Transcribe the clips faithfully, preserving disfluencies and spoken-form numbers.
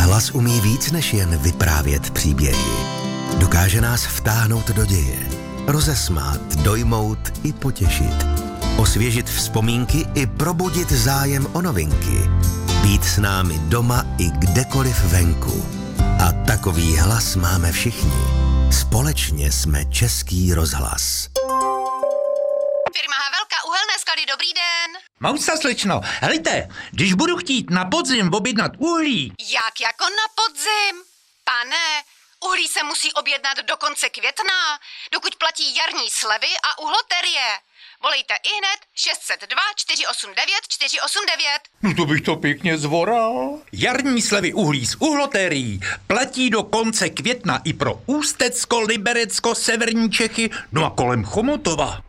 Hlas umí víc než jen vyprávět příběhy. Dokáže nás vtáhnout do děje, rozesmát, dojmout i potěšit, osvěžit vzpomínky i probudit zájem o novinky, být s námi doma i kdekoliv venku. A takový hlas máme všichni. Společně jsme Český rozhlas. Firma Havelka, uhelné sklady, dobrý den. Mousa, slečno, helejte, když budu chtít na podzim objednat uhlí. Jak jako na podzim? Pane, uhlí se musí objednat do konce května, dokud platí jarní slevy a uhloterie. Volejte ihned šest set dva čtyři osm devět čtyři osm devět. No to bych to pěkně zvoral. Jarní slevy uhlí z uhlotérií platí do konce května i pro Ústecko, Liberecko, severní Čechy, no a kolem Chomutova.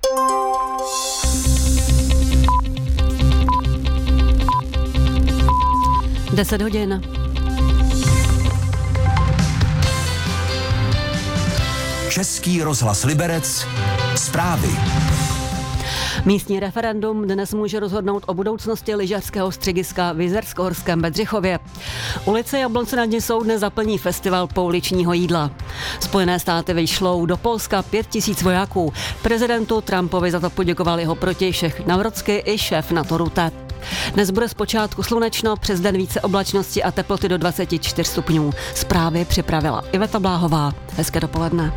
deset hodin. Český rozhlas Liberec. Zprávy. Místní referendum dnes může rozhodnout o budoucnosti lyžařského střediska v Jizerskohorském Bedřichově. Ulice Jablonce nad Nisou dnes zaplní festival pouličního jídla. Spojené státy vyšlou do Polska pět tisíc vojáků. Prezidentu Trumpovi za to poděkoval jeho protějšek Navrotsky i šéf NATO Rutte. Dnes bude zpočátku slunečno, přes den více oblačnosti a teploty do dvacet čtyři stupňů. Zprávy připravila Iveta Bláhová. Hezké dopoledne.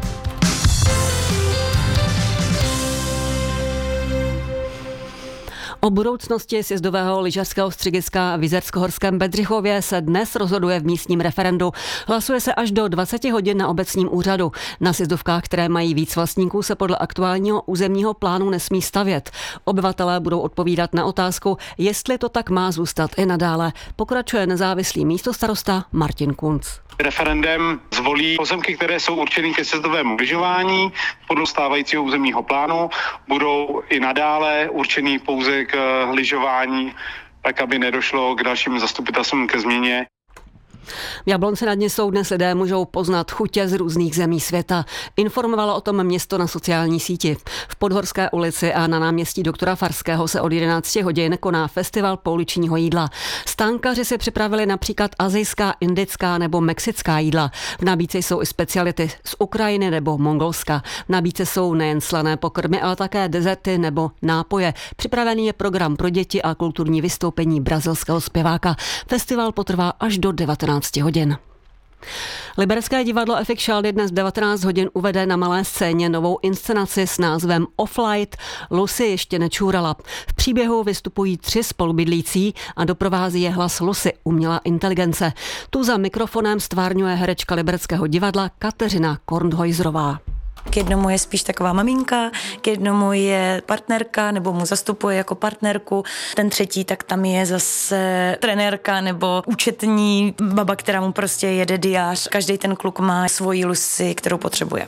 O budoucnosti sjezdového lyžařského střediska v Jizerskohorském Bedřichově se dnes rozhoduje v místním referendu. Hlasuje se až do dvacet hodin na obecním úřadu. Na sjezdovkách, které mají víc vlastníků, se podle aktuálního územního plánu nesmí stavět. Obyvatelé budou odpovídat na otázku, jestli to tak má zůstat i nadále. Pokračuje nezávislý místostarosta Martin Kunc. Referendem zvolí pozemky, které jsou určeny ke sjezdovému lyžování podle stávajícího územního plánu, budou i nadále určený pouze k lyžování, tak aby nedošlo k dalším zastupitelstvům ke změně. V Jablonci nad Nisou dnes lidé můžou poznat chutě z různých zemí světa. Informovalo o tom město na sociální síti. V Podhorské ulici a na náměstí doktora Farského se od jedenácti hodin koná festival pouličního jídla. Stánkaři si připravili například asijská, indická nebo mexická jídla. V nabídce jsou i speciality z Ukrajiny nebo Mongolska. V nabídce jsou nejen slané pokrmy, ale také dezerty nebo nápoje. Připravený je program pro děti a kulturní vystoupení brazilského zpěváka. Festival potrvá až do devatenácti hodin. Liberecké divadlo Efik Šaldy dnes v devatenáct hodin uvede na malé scéně novou inscenaci s názvem Offlight. Lucy ještě nečůrala. V příběhu vystupují tři spolubydlící a doprovází je hlas Lucy, umělá inteligence. Tu za mikrofonem stvárňuje herečka Libereckého divadla Kateřina Kornhojzrová. K jednomu je spíš taková maminka, k jednomu je partnerka nebo mu zastupuje jako partnerku. Ten třetí, tak tam je zase trenérka nebo účetní baba, která mu prostě jede diář. Každý ten kluk má svoji Lucy, kterou potřebuje.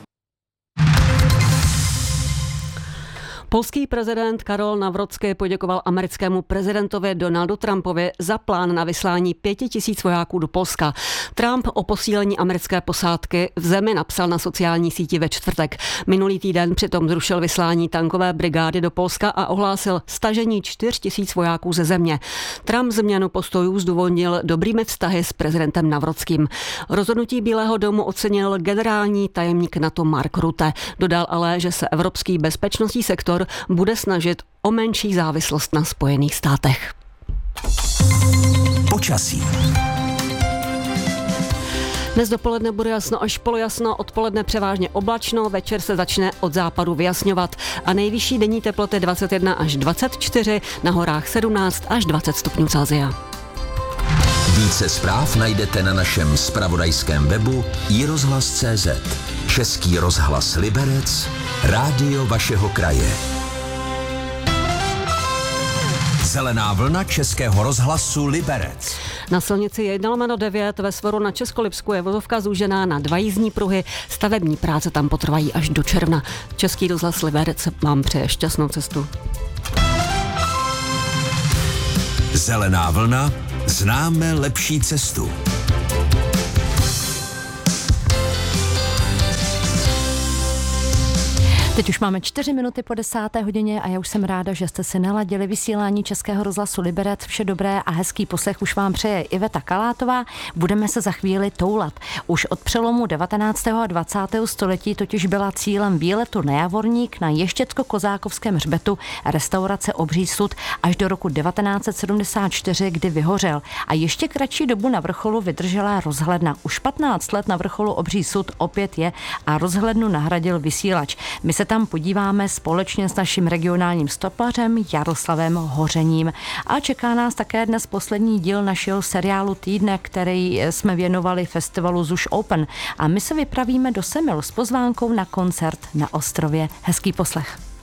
Polský prezident Karol Nawrocki poděkoval americkému prezidentovi Donaldu Trumpovi za plán na vyslání pěti tisíc vojáků do Polska. Trump o posílení americké posádky v zemi napsal na sociální síti ve čtvrtek. Minulý týden přitom zrušil vyslání tankové brigády do Polska a ohlásil stažení čtyř tisíc vojáků ze země. Trump změnu postojů zdůvodnil dobrými vztahy s prezidentem Nawrockým. Rozhodnutí Bílého domu ocenil generální tajemník NATO Mark Rutte. Dodal ale, že se evropský bezpečnostní sektor bude snažit o menší závislost na Spojených státech. Počasí. Dnes dopoledne bude jasno až polojasno, odpoledne převážně oblačno, večer se začne od západu vyjasňovat a nejvyšší denní teploty dvacet jedna až dvacet čtyři, na horách sedmnáct až dvacet stupňů Celsia. Více zpráv najdete na našem zpravodajském webu i rozhlas tečka cé zet. Český rozhlas Liberec, rádio vašeho kraje. Zelená vlna Českého rozhlasu Liberec. Na silnici jedna lomeno devět ve Svoru na Českolipsku je vozovka zúžená na dva jízdní pruhy. Stavební práce tam potrvají až do června. Český rozhlas Liberec vám přeje šťastnou cestu. Zelená vlna, známe lepší cestu. Teď už máme čtyři minuty po desáté hodině a já už jsem ráda, že jste si naladili vysílání Českého rozhlasu Liberec. Vše dobré a hezký poslech už vám přeje Iveta Kalátová. Budeme se za chvíli toulat. Už od přelomu devatenáctého a dvacátého století totiž byla cílem výletu na Javorník na Ještěcko-Kozákovském hřbetu restaurace Obří sud až do roku devatenáct set sedmdesát čtyři, kdy vyhořel. A ještě kratší dobu na vrcholu vydržela rozhledna. Už patnáct let na vrcholu Obří sud opět je a rozhlednu nahradil vysílač. My se tam podíváme společně s naším regionálním stopařem Jaroslavem Hořením. A čeká nás také dnes poslední díl našeho seriálu Týdne, který jsme věnovali festivalu Zuš Open. A my se vypravíme do Semil s pozvánkou na koncert na ostrově. Hezký poslech.